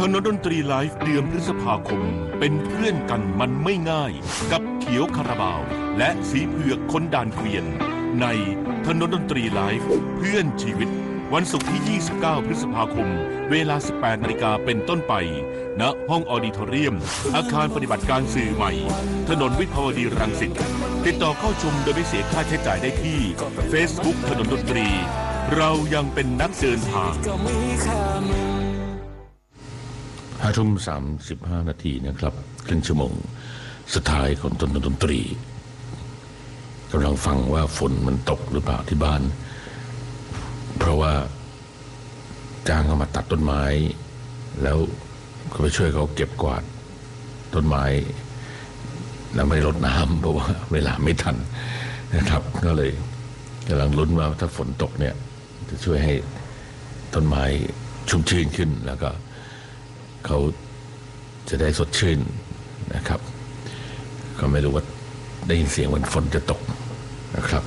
ถนนดนตรีไลฟ์เดือนพฤษภาคมเป็นเพื่อนกันมันไม่ง่ายกับเขียวคาราบาวและสีเผือกคนด่านเกวียนในถนนดนตรีไลฟ์เพื่อนชีวิตวันศุกร์ที่ 29 พฤษภาคมเวลา 18 นาฬิกาเป็นต้นไปณห้องออดิทอเรียมอาคารปฏิบัติการสื่อใหม่ถนนวิภาวดีรังสิตติดต่อเข้าชมโดยไม่เสียค่าใช้จ่ายได้ที่ Facebook ถนนดนตรีเรายังเป็นนักเดินทาง 5:35 นาทีนะครับครึ่งชั่วโมงสุดท้ายของถนนดนตรีกำลังฟังว่าฝนมันตกหรือเปล่าที่บ้านเพราะว่าจ้างเขามาตัดต้นไม้แล้วเขาไปช่วยเขาเก็บกวาดต้นไม้แล้วไม่รดน้ำเพราะว่าเวลาไม่ทันนะครับก็เลยกำลังลุ้นว่าถ้าฝนตกเนี่ยจะช่วยให้ต้นไม้ชุ่มชื้นขึ้นแล้วก็เขาจะได้สดชื่นนะครับก็ไม่รู้ว่าได้ยินเสียงเหมือนฝนจะตกนะครับ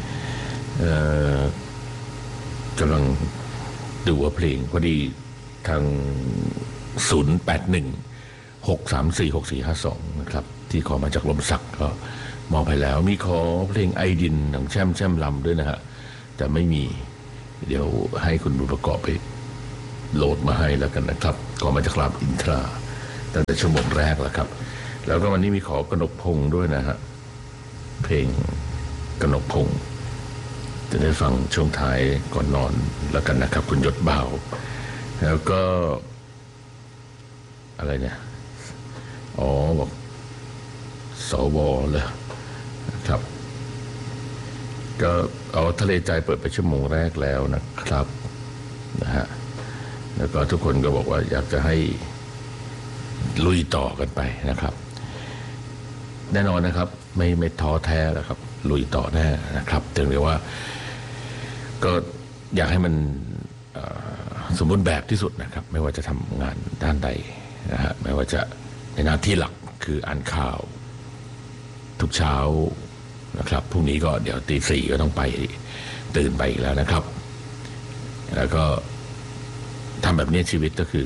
กำลังดูว่าเพลงพอดีทาง0816346452นะครับที่ขอมาจากลมสักก็มอบให้แล้วมีขอเพลงไอดินของแช่มลำด้วยนะฮะแต่ไม่มีเดี๋ยวให้คุณบุญประกอบไปโหลดมาให้แล้วกันนะครับขอมาจากรามอินทราตั้งแต่ชั่วโมงแรกแล้วครับแล้วก็วันนี้มีขอกนกพงษ์ด้วยนะฮะเพลงกนกพงษ์จะได้ฟังช่วงท้ายก่อนนอนแล้วกันนะครับคุณยศบ่าวแล้วก็อะไรเนี่ยบอกสวเลยครับก็เอาทะเลใจเปิดไปชั่วโมงแรกแล้วนะครับนะฮะแล้วก็ทุกคนก็บอกว่าอยากจะให้ลุยต่อกันไปนะครับแน่นอนนะครับไม่ท้อแท้แล้วครับลุยต่อแน่นะครับถึงเรียกว่าก็อยากให้มันสมบูรณ์แบบที่สุดนะครับไม่ว่าจะทำงานด้านใดนะฮะไม่ว่าจะในหน้าที่หลักคืออ่านข่าวทุกเช้านะครับพรุ่งนี้ก็เดี๋ยวตี 4ก็ต้องไปตื่นไปอีกแล้วนะครับแล้วก็ทำแบบนี้ชีวิตก็คือ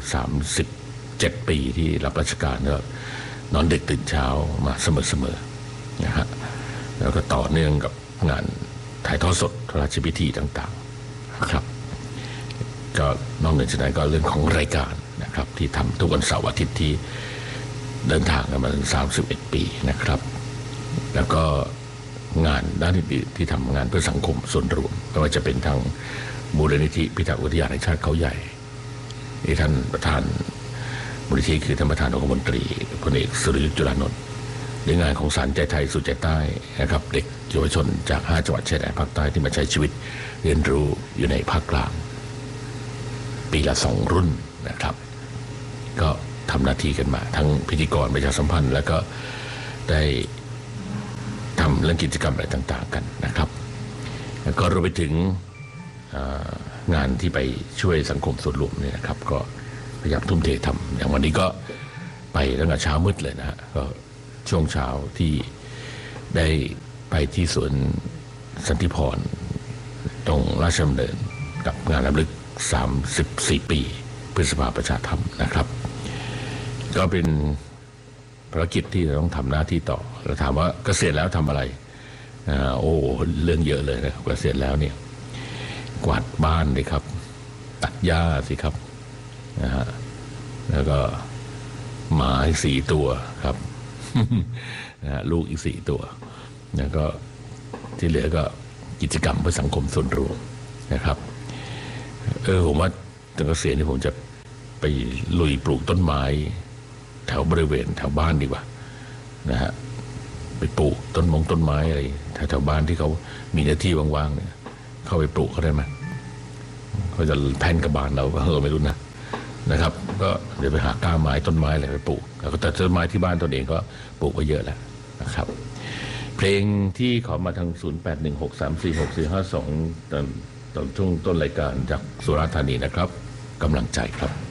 37 ปีที่รับราชการก็นอนดึกตื่นเช้ามาเสมอๆนะฮะแล้วก็ต่อเนื่องกับงานถ่ายทอดสดพระราชพิธีต่างๆนะครับก็นอกเหนือจากนั้นก็เรื่องของรายการนะครับที่ทำทุกวันเสาร์อาทิตย์ที่เดินทางกันมาถึง31 ปีนะครับแล้วก็งานด้านอื่นที่ทำงานเพื่อสังคมส่วนรวมไม่ว่าจะเป็นทางมูลนิธิพิทักษ์อุทยานแห่งชาติเขาใหญ่ที่ท่านประธานมูลนิธิคือท่านประธานองคมนตรีพลเอกสุรยุทธ์จุลานนท์ในงานของศาลใจไทยสู่ใจใต้นะครับเด็กเยาวชนจาก5 จังหวัดชายแดนภาคใต้ที่มาใช้ชีวิตเรียนรู้อยู่ในภาคกลางปีละ2 รุ่นนะครับก็ทำหน้าที่กันมาทั้งพิธีกรประชาสัมพันธ์แล้วก็ได้ทำเรื่องกิจกรรมอะไรต่างๆกันนะครับแล้วก็รวมไปถึงงานที่ไปช่วยสังคมส่วนรวมเนี่ยนะครับก็พยายามทุ่มเททำอย่างวันนี้ก็ไปตั้งแต่เช้ามืดเลยนะฮะก็ช่วงเช้าที่ได้ไปที่สวนสันติพรตรงราชดำเนินกับงานรำลึก34 ปีพฤษภาประชาธรรมนะครับก็เป็นภารกิจที่เราต้องทำหน้าที่ต่อเราถามว่าเกษียณแล้วทำอะไรเรื่องเยอะเลยนะครับเกษียณแล้วเนี่ยกวาดบ้านเลยครับตัดหญ้าสิครับนะฮะแล้วก็หมาอีก4 ตัวครับนะฮะลูกอีก4 ตัวแล้วก็ที่เหลือก็กิจกรรมเพื่อสังคมส่วนรวมนะครับผมว่าตอนเกษียณนี่ผมจะไปลุยปลูกต้นไม้แถวบริเวณแถวบ้านดีกว่านะฮะไปปลูกต้นไม้อะไรแถวบ้านที่เขามีเนื้อที่ว่างๆเนี่ยเข้าไปปลูกเขาได้ไหมเขาจะแผ่นกระบาลเราไม่รู้นะครับก็เดี๋ยวไปหาก้าไม้ต้นไม้อะไรไปปลูกแล้วก็แต่ต้นไม้ที่บ้านตนเองก็ปลูกไว้เยอะแล้วนะครับเพลงที่ขอมาทาง0816346452ตอนช่วงต้นรายการจากสุราษฎร์ธานีนะครับกำลังใจครับ